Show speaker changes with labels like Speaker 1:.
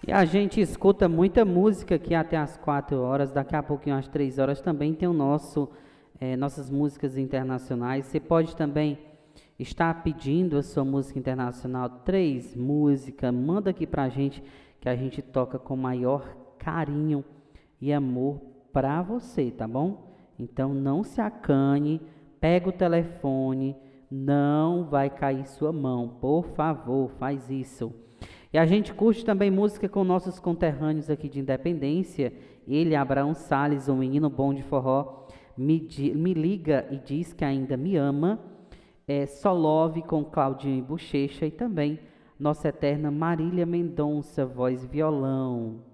Speaker 1: E a gente escuta muita música aqui até às 4 horas, daqui a pouquinho às 3 horas também tem o nossas músicas internacionais. Você pode também estar pedindo a sua música internacional, 3 músicas, manda aqui pra gente que a gente toca com maior carinho e amor pra você, tá bom? Então não se acanhe, pega o telefone, não vai cair sua mão, por favor, faz isso. E a gente curte também música com nossos conterrâneos aqui de Independência. Ele, Abraão Salles, um menino bom de forró, me liga e diz que ainda me ama. Solove com Claudinho e Bochecha. E também nossa eterna Marília Mendonça, voz e violão.